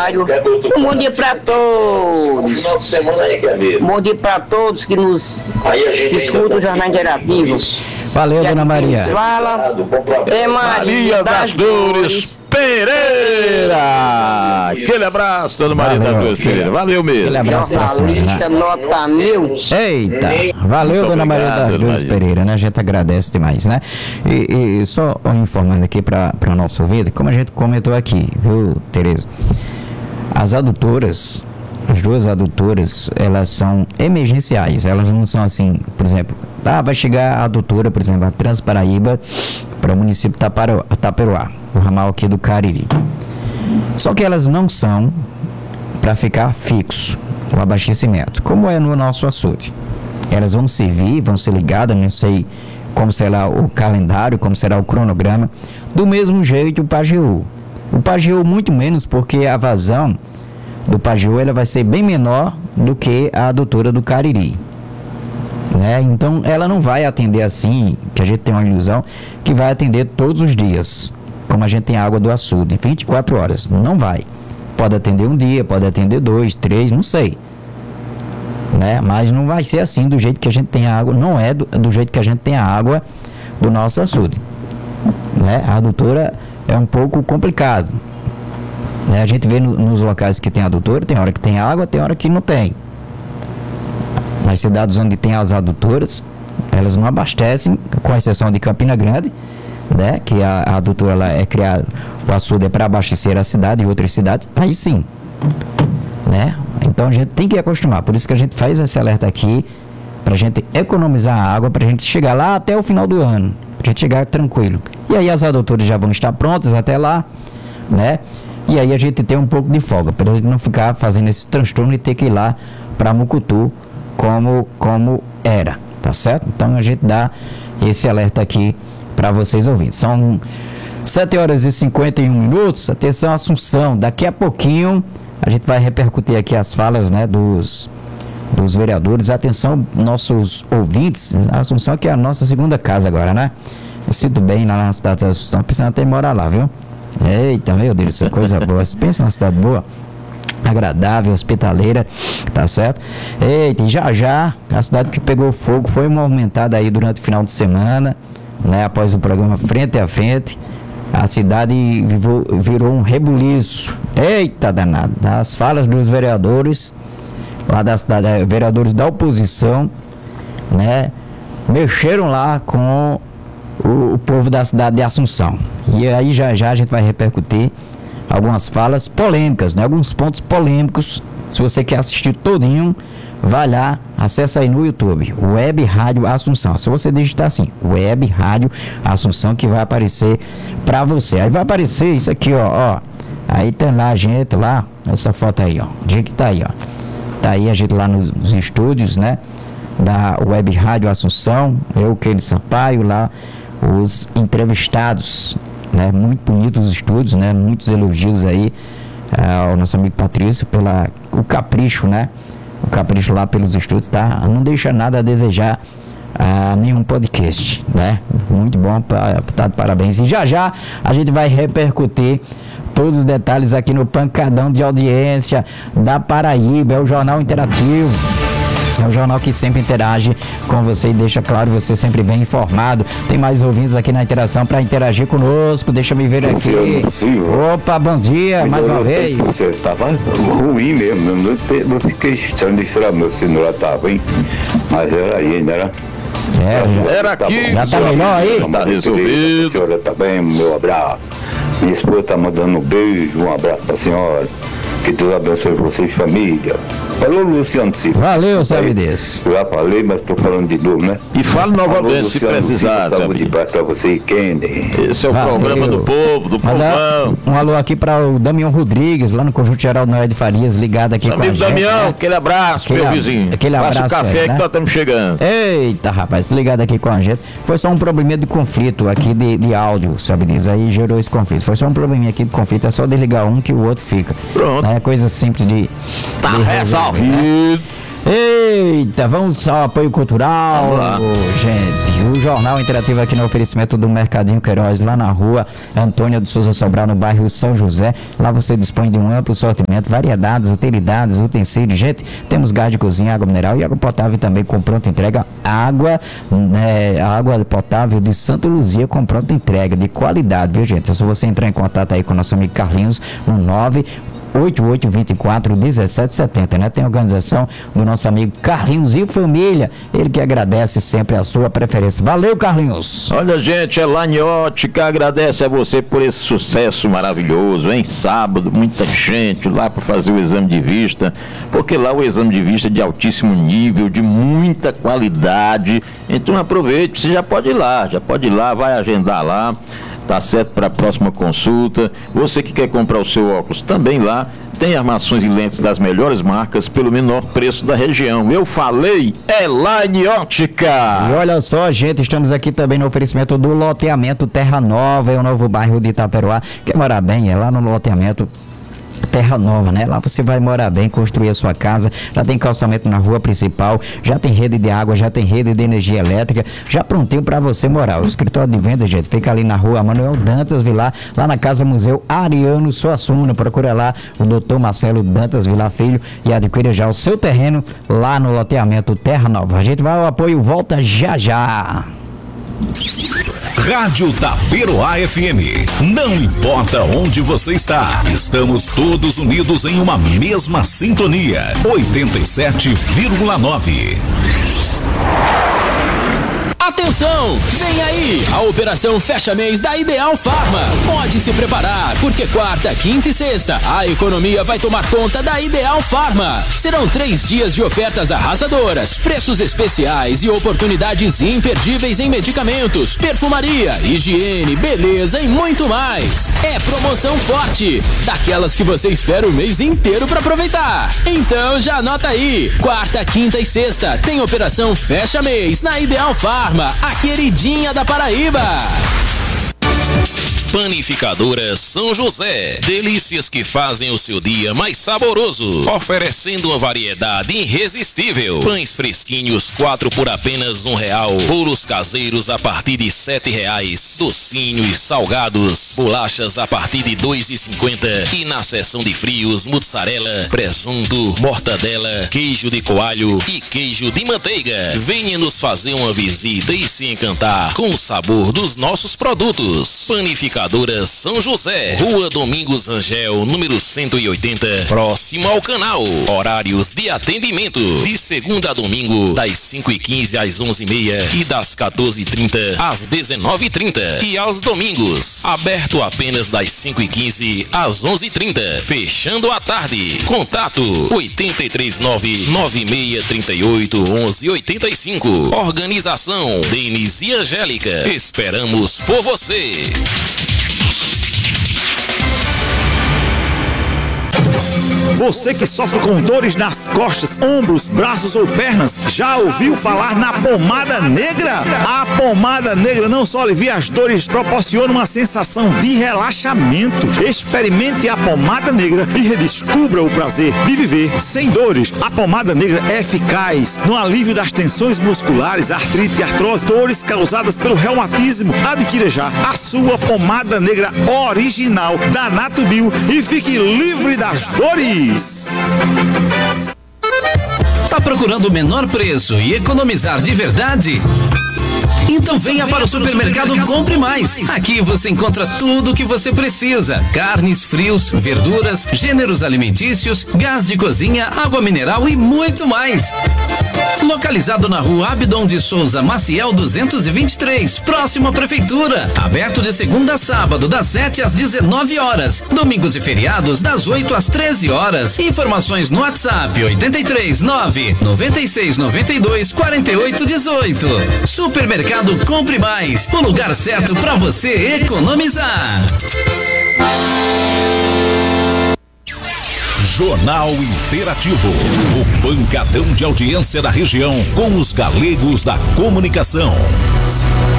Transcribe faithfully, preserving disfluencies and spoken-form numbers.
Rosário. Um bom dia para todos. Final de semana aí que é mesmo. Bom dia para todos que nos escutam o Jornal Interativo. Valeu, E dona aqui Maria. quem Fala é Maria, Maria das Dores Pereira. Aquele abraço, dona Maria das Dores Pereira. Valeu mesmo. Aquele abraço pra jornalista senhora, né? nota mil. Eita, valeu, Muito dona Maria obrigado, das dona Dores Maria. Pereira, né? A gente agradece demais, né? E, e só informando aqui para o nosso ouvido, como a gente comentou aqui, viu, Tereza? As adutoras, as duas adutoras, elas são emergenciais, elas não são assim, por exemplo, ah, vai chegar a adutora, por exemplo, a Transparaíba para o município de Taparo- Taperoá, o ramal aqui do Cariri. Só que elas não são para ficar fixo o abastecimento, como é no nosso açude. Elas vão servir, vão ser ligadas, não sei como será o calendário, como será o cronograma, do mesmo jeito o Pajeú. O Pajeú muito menos, porque a vazão do Pajeú ela vai ser bem menor do que a adutora do Cariri, né? Então ela não vai atender assim, que a gente tem uma ilusão, que vai atender todos os dias, como a gente tem água do açude, vinte e quatro horas, não vai. Pode atender um dia, pode atender dois, três, não sei, né? Mas não vai ser assim do jeito que a gente tem a água, não é do, do jeito que a gente tem a água do nosso açude, né? A adutora é um pouco complicado, né? A gente vê no, nos locais que tem adutora, tem hora que tem água, tem hora que não tem. Nas cidades onde tem as adutoras, elas não abastecem, com exceção de Campina Grande, né? Que a, a adutora ela é criada, o açude é para abastecer a cidade e outras cidades, aí sim, né? Então a gente tem que acostumar, por isso que a gente faz esse alerta aqui, para a gente economizar a água, para a gente chegar lá até o final do ano, para a gente chegar tranquilo. E aí as adutoras já vão estar prontas até lá, né? E aí a gente tem um pouco de folga, para a gente não ficar fazendo esse transtorno e ter que ir lá para Mucutu, como, como era, tá certo? Então a gente dá esse alerta aqui para vocês ouvirem. São sete horas e cinquenta e um minutos, atenção Assunção, daqui a pouquinho a gente vai repercutir aqui as falas, né, dos, dos vereadores. Atenção nossos ouvintes, a Assunção que é a nossa segunda casa agora, né? Eu sinto bem lá na cidade de Assunção, pensando até em morar lá, viu? Eita, meu Deus, isso é coisa boa. Você pensa em uma cidade boa, agradável, hospitaleira, tá certo? Eita, e já já, a cidade que pegou fogo foi movimentada aí durante o final de semana, né? Após o programa Frente a Frente, a cidade virou, virou um rebuliço. Eita danado, as falas dos vereadores lá da cidade, vereadores da oposição, né? Mexeram lá com o, o povo da cidade de Assunção. E aí já já a gente vai repercutir algumas falas polêmicas, né? Alguns pontos polêmicos. Se você quer assistir todinho, vai lá, acessa aí no YouTube, Web Rádio Assunção. Se você digitar assim, Web Rádio Assunção, que vai aparecer pra você. Aí vai aparecer isso aqui, ó, ó. Aí tem lá a gente lá, essa foto aí, ó. A gente tá aí, ó. Tá aí a gente lá nos estúdios, né? Da Web Rádio Assunção. Eu, Keide Sampaio, lá os entrevistados, né? Muito bonitos os estúdios, né? Muitos elogios aí uh, ao nosso amigo Patrício pela o capricho, né? O capricho lá pelos estúdios, tá? Não deixa nada a desejar a uh, nenhum podcast, né? Muito bom, tá de parabéns. E já já a gente vai repercutir todos os detalhes aqui no Pancadão de Audiência da Paraíba, é o Jornal Interativo. É um jornal que sempre interage com você e deixa claro, você sempre bem informado. Tem mais ouvintes aqui na interação para interagir conosco. Deixa me ver aqui. Opa, bom dia, mais uma vez. Você estava ruim mesmo, eu não, te, não fiquei estranho de será meu celular estava ruim, mas era aí, ainda era. É, era aqui. Já tá melhor aí? Tá resolvido. A senhora tá bem, meu abraço. Minha esposa tá mandando um beijo, um abraço pra senhora. Que Deus abençoe vocês, família. Falou, Luciano Silva. Valeu, sabe desse. Eu já falei, mas tô falando de novo, né? E fala novamente se precisar. Saúde e paz pra você e Kennedy. Esse é o Valeu. programa do povo, do povão. Um alô aqui para o Damião Rodrigues, lá no Conjunto Geral Noé de Farias, ligado aqui Amigo com a gente. Damião, né? aquele abraço, Aquele meu a- vizinho. aquele Passa abraço, o café velho, né? que nós estamos chegando. Eita, rapaz, ligado aqui com a gente. Foi só um probleminha de conflito aqui de, de áudio, sabe disso? Aí gerou esse conflito. Foi só um probleminha aqui de conflito, é só desligar um que o outro fica. Pronto. É coisa simples de. Tá de resolver, né? resolvido. Eita, vamos ao apoio cultural. Vamos lá. Gente, o Jornal Interativo aqui no oferecimento do Mercadinho Queiroz, lá na rua Antônia de Souza Sobral, no bairro São José. Lá você dispõe de um amplo sortimento, variedades, utilidades, utensílios. Gente, temos gás de cozinha, água mineral e água potável também com pronta entrega. Água, né, água potável de Santa Luzia com pronta entrega, de qualidade, viu, gente? É só você entrar em contato aí com o nosso amigo Carlinhos, no nove oito oito dois quatro um sete sete zero, né? Tem a organização do nosso amigo Carlinhos e família, ele que agradece sempre a sua preferência. Valeu, Carlinhos! Olha, gente, Elaine Ótica agradece a você por esse sucesso maravilhoso, hein? Sábado, muita gente lá para fazer o exame de vista, porque lá o exame de vista é de altíssimo nível, de muita qualidade, então aproveite, você já pode ir lá, já pode ir lá, vai agendar lá. Tá certo para a próxima consulta. Você que quer comprar o seu óculos também lá, tem armações e lentes das melhores marcas pelo menor preço da região. Eu falei, Elaine Ótica. E olha só, gente, estamos aqui também no oferecimento do loteamento Terra Nova, é o novo bairro de Itaperoá. Quer morar bem? É lá no loteamento Terra Nova, né? Lá você vai morar bem, construir a sua casa, já tem calçamento na rua principal, já tem rede de água, já tem rede de energia elétrica, já prontinho para você morar. O escritório de venda, gente, fica ali na rua Manuel Dantas Vilar, lá na Casa Museu Ariano Suassuna. Procura lá o doutor Marcelo Dantas Vilar Filho e adquira já o seu terreno lá no loteamento Terra Nova. A gente vai ao apoio, volta já já. Rádio Itaperoá F M. Não importa onde você está, estamos todos unidos em uma mesma sintonia. oitenta e sete vírgula nove. Atenção! Vem aí a Operação Fecha Mês da Ideal Farma. Pode se preparar, porque quarta, quinta e sexta a economia vai tomar conta da Ideal Farma. Serão três dias de ofertas arrasadoras, preços especiais e oportunidades imperdíveis em medicamentos, perfumaria, higiene, beleza e muito mais. É promoção forte, daquelas que você espera o mês inteiro para aproveitar. Então já anota aí, quarta, quinta e sexta tem Operação Fecha Mês na Ideal Farma, a queridinha da Paraíba. Panificadora São José. Delícias que fazem o seu dia mais saboroso. Oferecendo uma variedade irresistível. Pães fresquinhos, quatro por apenas um real. Bolos caseiros a partir de sete reais. Docinhos, salgados, bolachas a partir de dois e cinquenta. E na seção de frios, mussarela, presunto, mortadela, queijo de coalho e queijo de manteiga. Venha nos fazer uma visita e se encantar com o sabor dos nossos produtos. Panificadora São José, Rua Domingos Rangel, número cento e oitenta, próximo ao canal. Horários de atendimento de segunda a domingo, das cinco e quinze às onze e meia e das quatorze e trinta às dezenove e trinta. E aos domingos, aberto apenas das cinco e quinze às onze e trinta, fechando à tarde. Contato oito três nove, nove seis três oito, onze oitenta e cinco. Organização Denis e Angélica. Esperamos por você. Você que sofre com dores nas costas, ombros, braços ou pernas, já ouviu falar na pomada negra? A pomada negra não só alivia as dores, proporciona uma sensação de relaxamento. Experimente a pomada negra e redescubra o prazer de viver sem dores. A pomada negra é eficaz no alívio das tensões musculares, artrite, artrose, dores causadas pelo reumatismo. Adquira já a sua pomada negra original da Natubio e fique livre das dores. Tá procurando o menor preço e economizar de verdade? Então venha para o supermercado Compre Mais. Aqui você encontra tudo o que você precisa: carnes, frios, verduras, gêneros alimentícios, gás de cozinha, água mineral e muito mais. Localizado na rua Abdon de Souza Maciel duzentos e vinte e três, próximo à prefeitura. Aberto de segunda a sábado, das sete às dezenove horas. Domingos e feriados, das oito às treze horas. Informações no WhatsApp oito três nove, nove seis nove dois, quatro oito um oito. Supermercado Compre Mais, o lugar certo para você economizar. Jornal Interativo, o pancadão de audiência da região com os galegos da comunicação.